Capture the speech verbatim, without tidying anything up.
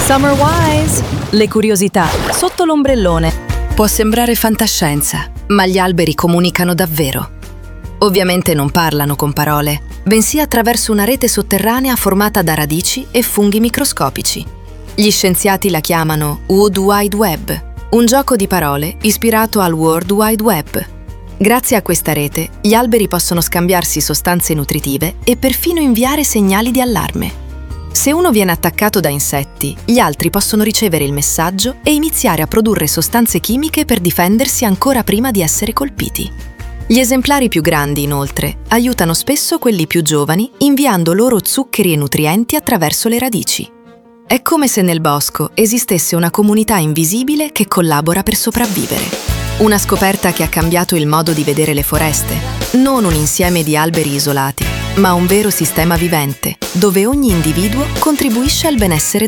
Summer Wise! Le curiosità sotto l'ombrellone. Può sembrare fantascienza, ma gli alberi comunicano davvero. Ovviamente non parlano con parole, bensì attraverso una rete sotterranea formata da radici e funghi microscopici. Gli scienziati la chiamano Wood Wide Web, un gioco di parole ispirato al World Wide Web. Grazie a questa rete, gli alberi possono scambiarsi sostanze nutritive e perfino inviare segnali di allarme. Se uno viene attaccato da insetti, gli altri possono ricevere il messaggio e iniziare a produrre sostanze chimiche per difendersi ancora prima di essere colpiti. Gli esemplari più grandi, inoltre, aiutano spesso quelli più giovani inviando loro zuccheri e nutrienti attraverso le radici. È come se nel bosco esistesse una comunità invisibile che collabora per sopravvivere. Una scoperta che ha cambiato il modo di vedere le foreste, non un insieme di alberi isolati, ma un vero sistema vivente, dove ogni individuo contribuisce al benessere